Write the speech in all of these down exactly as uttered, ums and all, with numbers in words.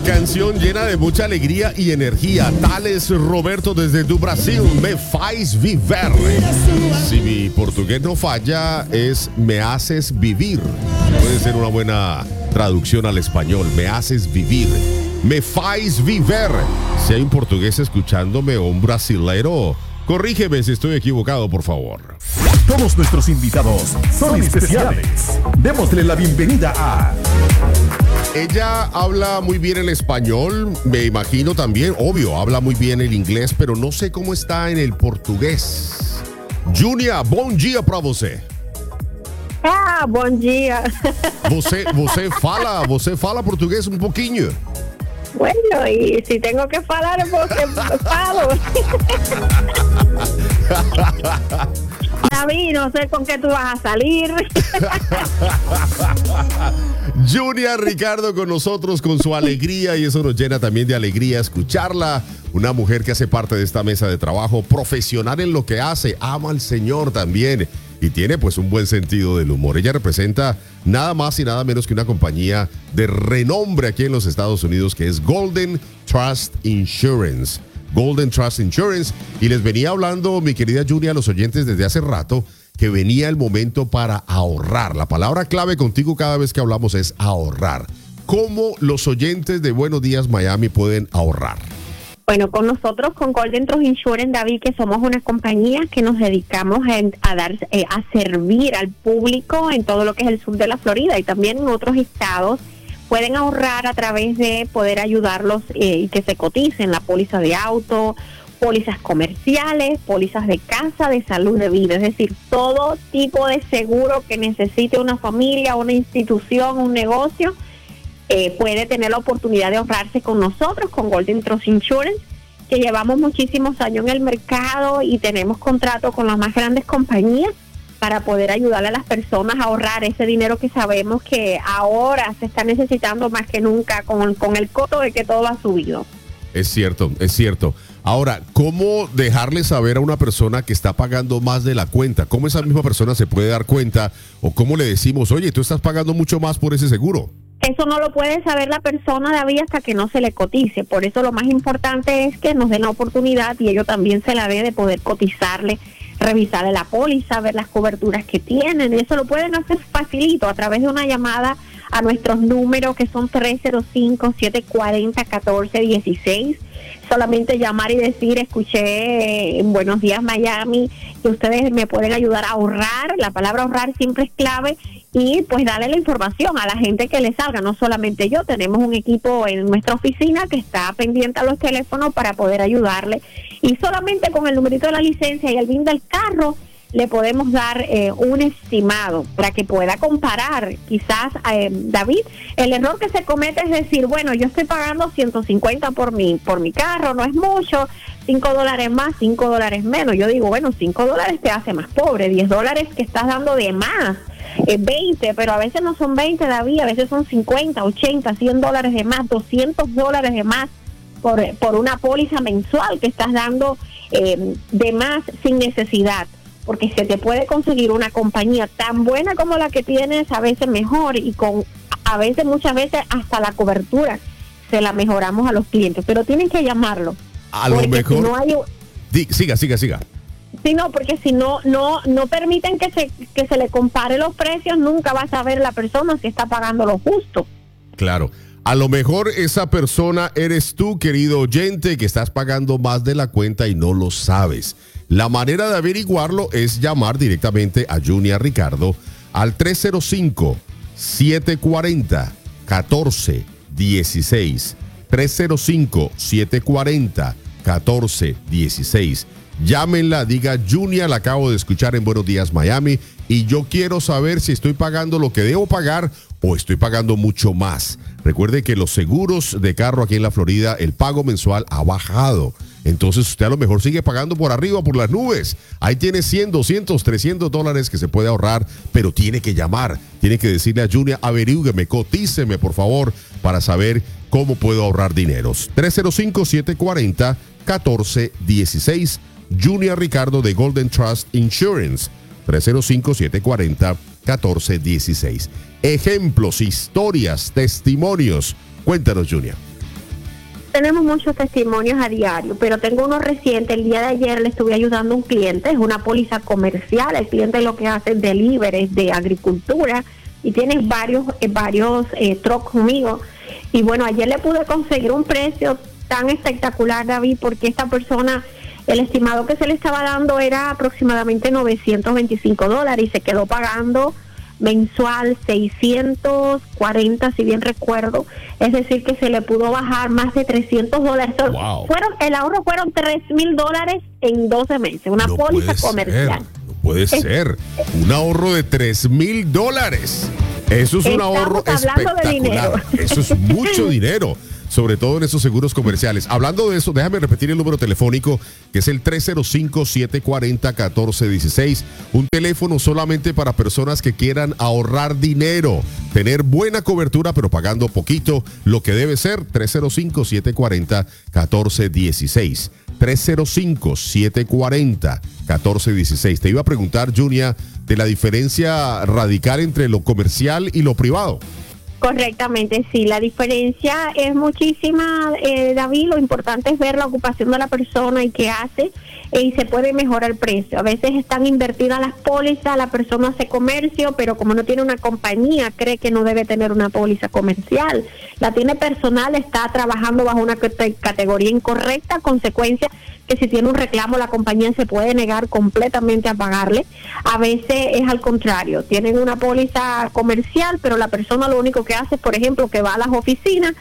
canción llena de mucha alegría y energía. Tal es Roberto desde do Brasil. Me faz viver. Si mi portugués no falla, es me haces vivir. Puede ser una buena traducción al español. Me haces vivir. Me faz viver. Si hay un portugués escuchándome o un brasilero, corrígeme si estoy equivocado, por favor. Todos nuestros invitados son especiales. Démosle la bienvenida a... Ella habla muy bien el español, me imagino también, obvio, habla muy bien el inglés, pero no sé cómo está en el portugués. Júnia, bom dia pra você. Ah, bom dia. Você, você fala, você fala português um pouquinho? Bueno, y si tengo que falar, porque falo. David, no sé con qué tú vas a salir. Júnia Ricardo con nosotros, con su alegría, y eso nos llena también de alegría escucharla. Una mujer que hace parte de esta mesa de trabajo, profesional en lo que hace, ama al Señor también y tiene pues un buen sentido del humor. Ella representa nada más y nada menos que una compañía de renombre aquí en los Estados Unidos, que es Golden Trust Insurance. Golden Trust Insurance. Y les venía hablando, mi querida Júnia, a los oyentes desde hace rato, que venía el momento para ahorrar. La palabra clave contigo cada vez que hablamos es ahorrar. ¿Cómo los oyentes de Buenos Días Miami pueden ahorrar? Bueno, con nosotros, con Golden Trust Insurance, David, que somos una compañía que nos dedicamos a, a dar, eh, a servir al público en todo lo que es el sur de la Florida y también en otros estados. Pueden ahorrar a través de poder ayudarlos eh, y que se coticen la póliza de auto, pólizas comerciales, pólizas de casa, de salud, de vida. Es decir, todo tipo de seguro que necesite una familia, una institución, un negocio, eh, puede tener la oportunidad de ahorrarse con nosotros, con Golden Trust Insurance, que llevamos muchísimos años en el mercado y tenemos contrato con las más grandes compañías para poder ayudarle a las personas a ahorrar ese dinero que sabemos que ahora se está necesitando más que nunca con, con el costo de que todo ha subido. Es cierto, es cierto. Ahora, ¿cómo dejarle saber a una persona que está pagando más de la cuenta? ¿Cómo esa misma persona se puede dar cuenta? ¿O cómo le decimos, oye, tú estás pagando mucho más por ese seguro? Eso no lo puede saber la persona, David, hasta que no se le cotice. Por eso lo más importante es que nos den la oportunidad y ellos también se la dé de poder cotizarle, revisarle la póliza, ver las coberturas que tienen. Eso lo pueden hacer facilito a través de una llamada a nuestros números que son tres cero cinco, siete cuatro cero, uno cuatro uno seis. Solamente llamar y decir, escuché en Buenos Días Miami que ustedes me pueden ayudar a ahorrar. La palabra ahorrar siempre es clave y pues darle la información a la gente que le salga. No solamente yo, tenemos un equipo en nuestra oficina que está pendiente a los teléfonos para poder ayudarle. Y solamente con el numerito de la licencia y el B I N del carro le podemos dar eh, un estimado para que pueda comparar. Quizás, eh, David, el error que se comete es decir, bueno, yo estoy pagando ciento cincuenta por mi, por mi carro, no es mucho, cinco dólares más, cinco dólares menos. Yo digo, bueno, cinco dólares te hace más pobre, diez dólares que estás dando de más, eh, veinte, pero a veces no son veinte, David, a veces son cincuenta, ochenta, cien dólares de más, doscientos dólares de más por, por una póliza mensual que estás dando eh, de más sin necesidad. Porque se te puede conseguir una compañía tan buena como la que tienes, a veces mejor, y con a veces, muchas veces, hasta la cobertura se la mejoramos a los clientes, pero tienen que llamarlo. A lo mejor. Si no hay... Di, siga, siga, siga. Sí, no, porque si no, no, no permiten que se, que se le compare los precios, nunca va a saber la persona si está pagando lo justo. Claro. A lo mejor esa persona eres tú, querido oyente, que estás pagando más de la cuenta y no lo sabes. La manera de averiguarlo es llamar directamente a Júnia Ricardo al tres cero cinco, siete cuatro cero, uno cuatro uno seis. tres cero cinco, siete cuatro cero, uno cuatro uno seis. Llámenla, diga, Júnia, la acabo de escuchar en Buenos Días Miami y yo quiero saber si estoy pagando lo que debo pagar o estoy pagando mucho más. Recuerde que los seguros de carro aquí en la Florida, el pago mensual ha bajado. Entonces usted a lo mejor sigue pagando por arriba, por las nubes. Ahí tiene cien, doscientos, trescientos dólares que se puede ahorrar, pero tiene que llamar. Tiene que decirle a Júnia, averígueme, cotíceme, por favor, para saber cómo puedo ahorrar dineros. tres cero cinco, siete cuatro cero, uno cuatro uno seis. Júnia Ricardo de Golden Trust Insurance. tres cero cinco, siete cuatro cero, uno cuatro uno seis. Ejemplos, historias, testimonios. Cuéntanos, Júnia. Tenemos muchos testimonios a diario, pero tengo uno reciente. El día de ayer le estuve ayudando a un cliente, es una póliza comercial. El cliente lo que hace es deliveries de agricultura y tiene varios eh, varios eh, trucks conmigo. Y bueno, ayer le pude conseguir un precio tan espectacular, David, porque esta persona, el estimado que se le estaba dando era aproximadamente novecientos veinticinco dólares y se quedó pagando mensual seiscientos cuarenta, si bien recuerdo. Es decir, que se le pudo bajar más de trescientos dólares. Wow. Fueron, el ahorro fueron tres mil dólares en doce meses, una no póliza puede comercial. Ser, no puede es, ser, un ahorro de tres mil dólares. Eso es un ahorro espectacular. Eso es mucho dinero, sobre todo en esos seguros comerciales. Hablando de eso, déjame repetir el número telefónico, que es el tres cero cinco, siete cuatro cero, uno cuatro uno seis. Un teléfono solamente para personas que quieran ahorrar dinero, tener buena cobertura, pero pagando poquito, lo que debe ser. Tres cero cinco, siete cuatro cero, uno cuatro uno seis. tres cero cinco, siete cuatro cero, uno cuatro uno seis. Te iba a preguntar, Junia, de la diferencia radical entre lo comercial y lo privado. Correctamente, sí, la diferencia es muchísima, eh, David. Lo importante es ver la ocupación de la persona y qué hace, eh, y se puede mejorar el precio. A veces están invertidas las pólizas, la persona hace comercio, pero como no tiene una compañía, cree que no debe tener una póliza comercial. La tiene personal, está trabajando bajo una categoría incorrecta, consecuencia que si tiene un reclamo la compañía se puede negar completamente a pagarle. A veces es al contrario, tienen una póliza comercial, pero la persona lo único que hace, por ejemplo, que va a las oficinas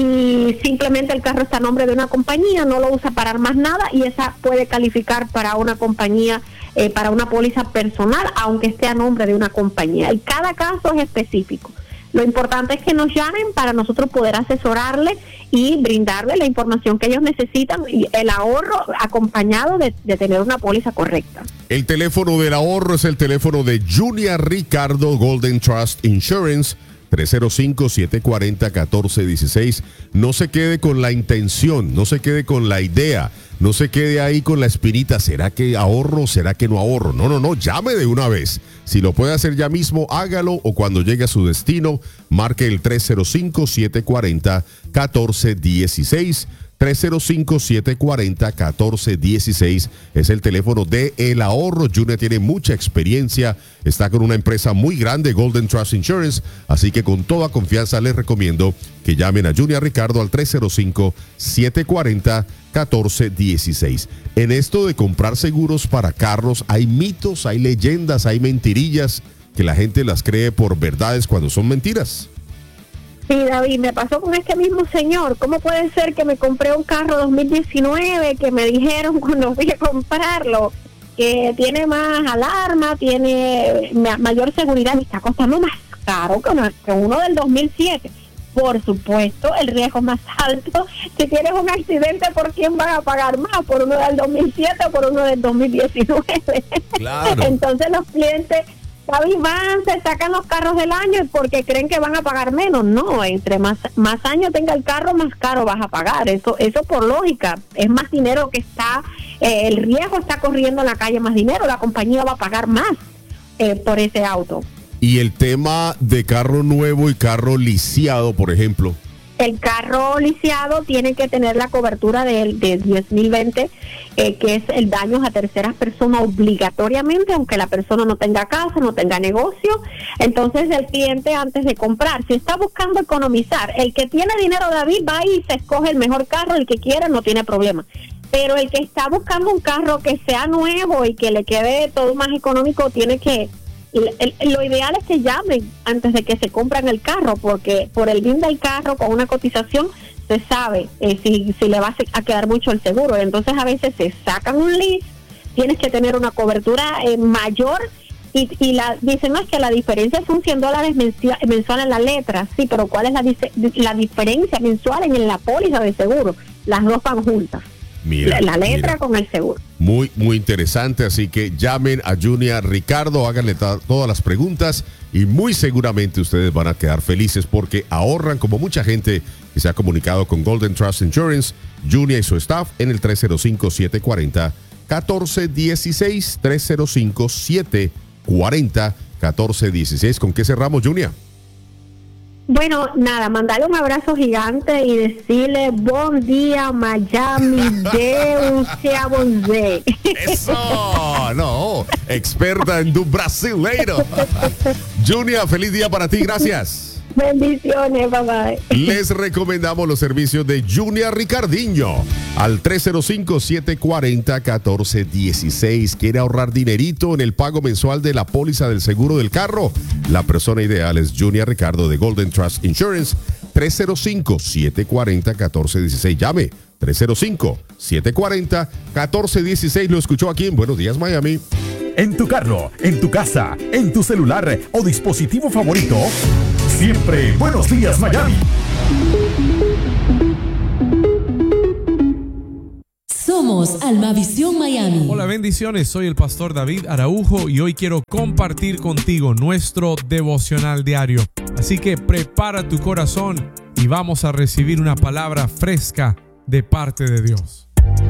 y simplemente el carro está a nombre de una compañía, no lo usa para más nada, y esa puede calificar para una compañía, eh, para una póliza personal, aunque esté a nombre de una compañía. Y cada caso es específico. Lo importante es que nos llamen para nosotros poder asesorarle y brindarle la información que ellos necesitan y el ahorro acompañado de, de tener una póliza correcta. El teléfono del ahorro es el teléfono de Junia Ricardo, Golden Trust Insurance, tres cero cinco, siete cuatro cero, uno cuatro uno seis. No se quede con la intención, no se quede con la idea, no se quede ahí con la espinita. ¿Será que ahorro? ¿Será que no ahorro? No, no, no, llame de una vez. Si lo puede hacer ya mismo, hágalo, o cuando llegue a su destino, marque el tres cero cinco, siete cuatro cero, uno cuatro uno seis. tres cero cinco, siete cuatro cero, uno cuatro uno seis es el teléfono de El Ahorro. Junia tiene mucha experiencia, está con una empresa muy grande, Golden Trust Insurance, así que con toda confianza les recomiendo que llamen a Junia Ricardo al tres cero cinco, siete cuatro cero, uno cuatro uno seis. En esto de comprar seguros para carros, hay mitos, hay leyendas, hay mentirillas que la gente las cree por verdades cuando son mentiras. Sí, David, me pasó con este mismo señor. ¿Cómo puede ser que me compré un carro dos mil diecinueve que me dijeron cuando fui a comprarlo que tiene más alarma, tiene mayor seguridad y está costando más caro que uno, que uno del dos mil siete? Por supuesto, el riesgo más alto. Si tienes un accidente, ¿por quién van a pagar más? ¿Por uno del dos mil siete o por uno del dos mil diecinueve? Claro. Entonces los clientes, David, van, se sacan los carros del año porque creen que van a pagar menos. No, entre más más años tenga el carro, más caro vas a pagar. Eso eso por lógica. Es más dinero que está, eh, el riesgo está corriendo en la calle, más dinero. La compañía va a pagar más eh, por ese auto. Y el tema de carro nuevo y carro lisiado, por ejemplo. El carro lisiado tiene que tener la cobertura de, de diez mil veinte, eh, que es el daño a terceras personas obligatoriamente, aunque la persona no tenga casa, no tenga negocio. Entonces el cliente, antes de comprar, si está buscando economizar, el que tiene dinero, David, va y se escoge el mejor carro, el que quiere, no tiene problema. Pero el que está buscando un carro que sea nuevo y que le quede todo más económico, tiene que... El, el, lo ideal es que llamen antes de que se compran el carro, porque por el bien del carro, con una cotización se sabe eh, si, si le va a quedar mucho el seguro. Entonces a veces se sacan un lease, tienes que tener una cobertura eh, mayor y, y la dicen, no, es que la diferencia son cien dólares mensual, mensual en la letra. Sí, pero ¿cuál es la, la diferencia mensual en la póliza de seguro? Las dos van juntas. Mira, la letra mira. Con el seguro. Muy, muy interesante, así que llamen a Junia Ricardo, háganle ta- todas las preguntas y muy seguramente ustedes van a quedar felices porque ahorran, como mucha gente que se ha comunicado con Golden Trust Insurance. Junia y su staff en el tres cero cinco, siete cuatro cero, uno cuatro uno seis, tres cero cinco, siete cuatro cero, uno cuatro uno seis. ¿Con qué cerramos, Junia? Bueno, nada, mandarle un abrazo gigante y decirle buen día, Miami, Deus sea bonze. Eso, no, experta en tu brasileiro. Junior, feliz día para ti, gracias. Bendiciones, bye bye. Les recomendamos los servicios de Junior Ricardinho al tres cero cinco, siete cuatro cero, uno cuatro uno seis. ¿Quiere ahorrar dinerito en el pago mensual de la póliza del seguro del carro? La persona ideal es Junior Ricardo de Golden Trust Insurance. Tres cero cinco, siete cuatro cero, uno cuatro uno seis. Llame tres cero cinco, siete cuatro cero, uno cuatro uno seis. Lo escuchó aquí en Buenos Días, Miami. En tu carro, en tu casa, en tu celular o dispositivo favorito, siempre Buenos Días, Miami. Somos Almavisión Miami. Hola, bendiciones. Soy el pastor David Araujo y hoy quiero compartir contigo nuestro devocional diario. Así que prepara tu corazón y vamos a recibir una palabra fresca de parte de Dios.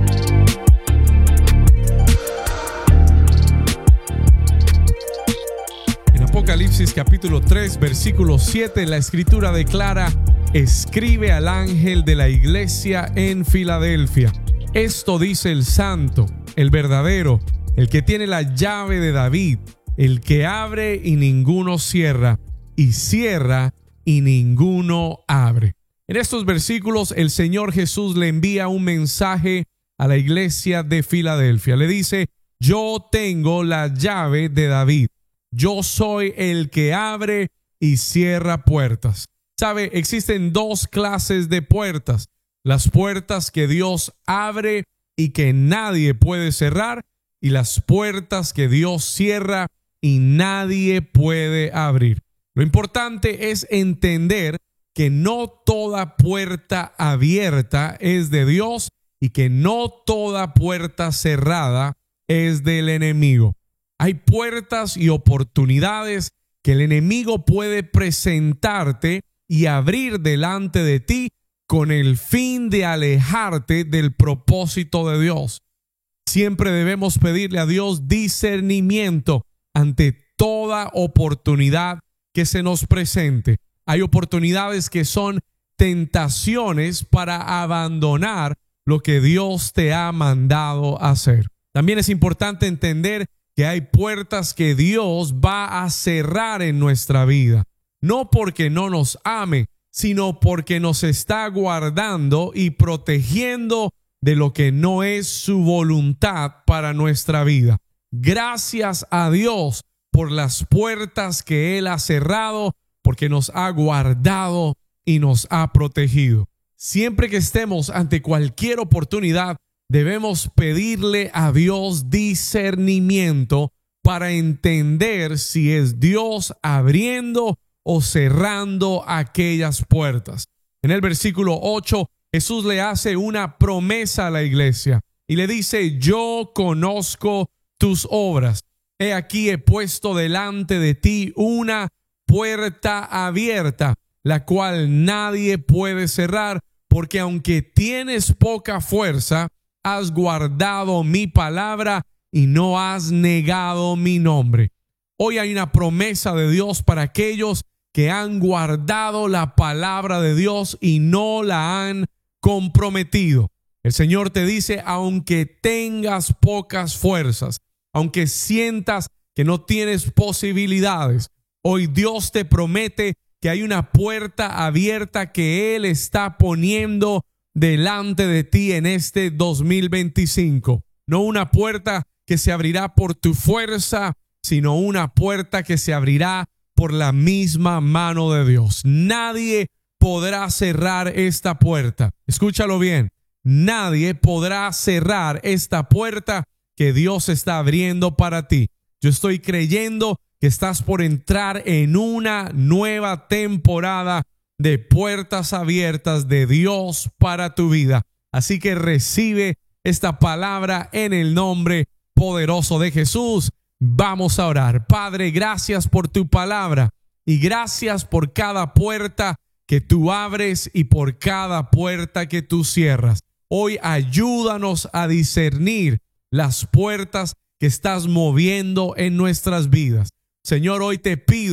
Apocalipsis capítulo tres, versículo siete, la escritura declara: escribe al ángel de la iglesia en Filadelfia. Esto dice el santo, el verdadero, el que tiene la llave de David, el que abre y ninguno cierra, y cierra y ninguno abre. En estos versículos el Señor Jesús le envía un mensaje a la iglesia de Filadelfia. Le dice: yo tengo la llave de David. Yo soy el que abre y cierra puertas. ¿Sabe? Existen dos clases de puertas. Las puertas que Dios abre y que nadie puede cerrar, y las puertas que Dios cierra y nadie puede abrir. Lo importante es entender que no toda puerta abierta es de Dios y que no toda puerta cerrada es del enemigo. Hay puertas y oportunidades que el enemigo puede presentarte y abrir delante de ti con el fin de alejarte del propósito de Dios. Siempre debemos pedirle a Dios discernimiento ante toda oportunidad que se nos presente. Hay oportunidades que son tentaciones para abandonar lo que Dios te ha mandado hacer. También es importante entender que hay puertas que Dios va a cerrar en nuestra vida, no porque no nos ame, sino porque nos está guardando y protegiendo de lo que no es su voluntad para nuestra vida. Gracias a Dios por las puertas que Él ha cerrado, porque nos ha guardado y nos ha protegido. Siempre que estemos ante cualquier oportunidad, debemos pedirle a Dios discernimiento para entender si es Dios abriendo o cerrando aquellas puertas. En el versículo ocho, Jesús le hace una promesa a la iglesia y le dice: yo conozco tus obras. He aquí he puesto delante de ti una puerta abierta, la cual nadie puede cerrar, porque aunque tienes poca fuerza, has guardado mi palabra y no has negado mi nombre. Hoy hay una promesa de Dios para aquellos que han guardado la palabra de Dios y no la han comprometido. El Señor te dice: aunque tengas pocas fuerzas, aunque sientas que no tienes posibilidades, hoy Dios te promete que hay una puerta abierta que Él está poniendo delante de ti en este dos mil veinticinco. No una puerta que se abrirá por tu fuerza, sino una puerta que se abrirá por la misma mano de Dios. Nadie podrá cerrar esta puerta. Escúchalo bien. Nadie podrá cerrar esta puerta que Dios está abriendo para ti. Yo estoy creyendo que estás por entrar en una nueva temporada de puertas abiertas de Dios para tu vida. Así que recibe esta palabra en el nombre poderoso de Jesús. Vamos a orar. Padre, gracias por tu palabra y gracias por cada puerta que tú abres y por cada puerta que tú cierras. Hoy ayúdanos a discernir las puertas que estás moviendo en nuestras vidas. Señor, hoy te pido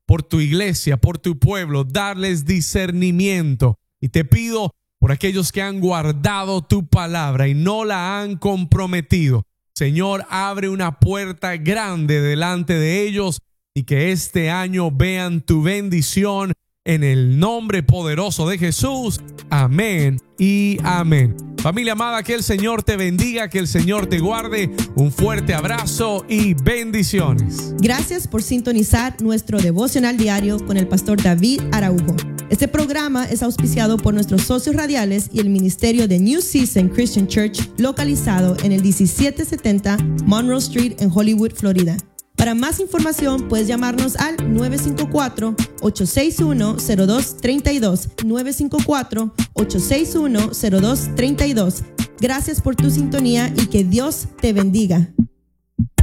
por tu iglesia, por tu pueblo, darles discernimiento. Y te pido por aquellos que han guardado tu palabra y no la han comprometido. Señor, abre una puerta grande delante de ellos y que este año vean tu bendición en el nombre poderoso de Jesús. Amén y amén. Familia amada, que el Señor te bendiga, que el Señor te guarde. Un fuerte abrazo y bendiciones. Gracias por sintonizar nuestro devocional diario con el pastor David Araujo. Este programa es auspiciado por nuestros socios radiales y el ministerio de New Season Christian Church, localizado en el diecisiete setenta Monroe Street en Hollywood, Florida. Para más información puedes llamarnos al nueve cinco cuatro, ocho seis uno, cero dos tres dos, nueve cinco cuatro, ocho seis uno, cero dos tres dos. Gracias por tu sintonía y que Dios te bendiga.